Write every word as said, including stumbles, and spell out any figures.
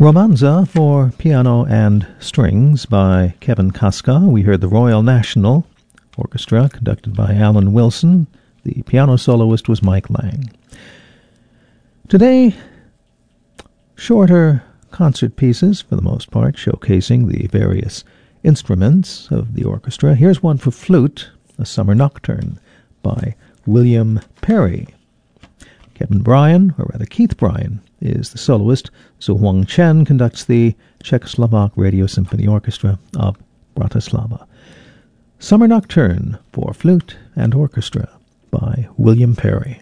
Romanza for piano and strings by Kevin Kaska. We heard the Royal National Orchestra, conducted by Alan Wilson. The piano soloist was Mike Lang. Today, shorter concert pieces, for the most part, showcasing the various instruments of the orchestra. Here's one for flute, A Summer Nocturne by William Perry. Kevin Bryan, or rather Keith Bryan, is the soloist. Zhu Huang Chen conducts the Czechoslovak Radio Symphony Orchestra of Bratislava. Summer Nocturne for flute and orchestra by William Perry.